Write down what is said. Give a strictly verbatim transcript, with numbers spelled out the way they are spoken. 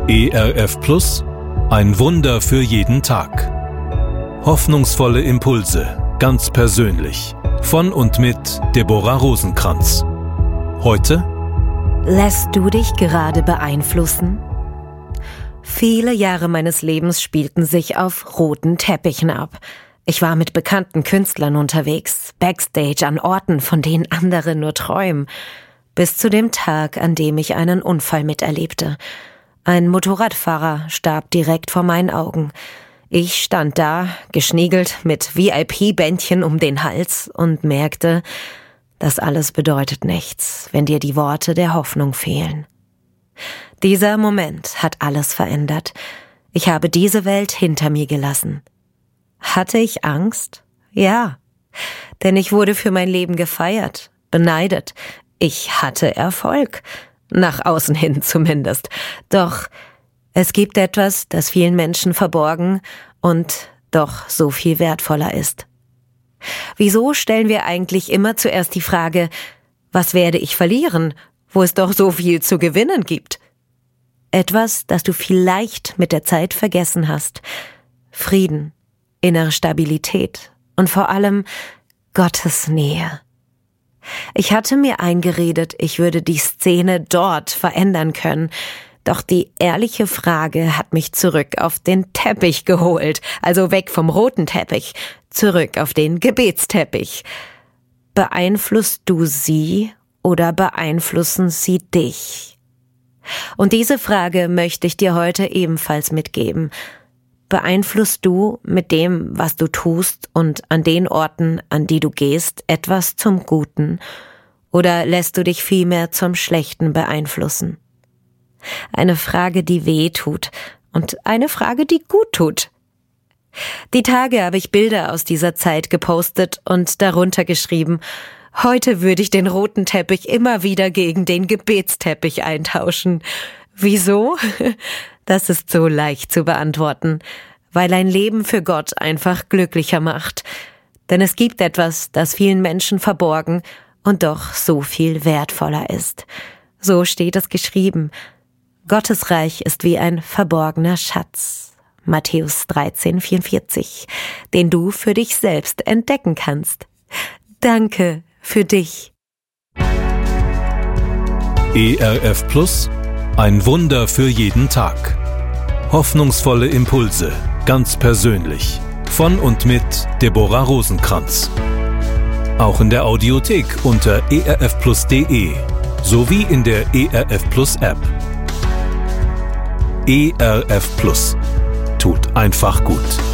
E R F Plus, ein Wunder für jeden Tag. Hoffnungsvolle Impulse, ganz persönlich. Von und mit Deborah Rosenkranz. Heute: Lässt du dich gerade beeinflussen? Viele Jahre meines Lebens spielten sich auf roten Teppichen ab. Ich war mit bekannten Künstlern unterwegs, backstage an Orten, von denen andere nur träumen. Bis zu dem Tag, an dem ich einen Unfall miterlebte. Ein Motorradfahrer starb direkt vor meinen Augen. Ich stand da, geschniegelt, mit V I P-Bändchen um den Hals und merkte, das alles bedeutet nichts, wenn dir die Worte der Hoffnung fehlen. Dieser Moment hat alles verändert. Ich habe diese Welt hinter mir gelassen. Hatte ich Angst? Ja, denn ich wurde für mein Leben gefeiert, beneidet. Ich hatte Erfolg, nach außen hin zumindest. Doch es gibt etwas, das vielen Menschen verborgen und doch so viel wertvoller ist. Wieso stellen wir eigentlich immer zuerst die Frage, was werde ich verlieren, wo es doch so viel zu gewinnen gibt? Etwas, das du vielleicht mit der Zeit vergessen hast. Frieden, innere Stabilität und vor allem Gottes Nähe. Ich hatte mir eingeredet, ich würde die Szene dort verändern können. Doch die ehrliche Frage hat mich zurück auf den Teppich geholt, also weg vom roten Teppich, zurück auf den Gebetsteppich. Beeinflusst du sie oder beeinflussen sie dich? Und diese Frage möchte ich dir heute ebenfalls mitgeben. Beeinflusst du mit dem, was du tust und an den Orten, an die du gehst, etwas zum Guten? Oder lässt du dich vielmehr zum Schlechten beeinflussen? Eine Frage, die weh tut und eine Frage, die gut tut. Die Tage habe ich Bilder aus dieser Zeit gepostet und darunter geschrieben: Heute würde ich den roten Teppich immer wieder gegen den Gebetsteppich eintauschen. Wieso? Das ist so leicht zu beantworten, weil ein Leben für Gott einfach glücklicher macht. Denn es gibt etwas, das vielen Menschen verborgen und doch so viel wertvoller ist. So steht es geschrieben: Gottes Reich ist wie ein verborgener Schatz. Matthäus dreizehn vierundvierzig, den du für dich selbst entdecken kannst. Danke für dich. E R F Plus, ein Wunder für jeden Tag. Hoffnungsvolle Impulse, ganz persönlich. Von und mit Deborah Rosenkranz. Auch in der Audiothek unter e r f plus punkt de sowie in der E R F Plus App. E R F Plus. Tut einfach gut.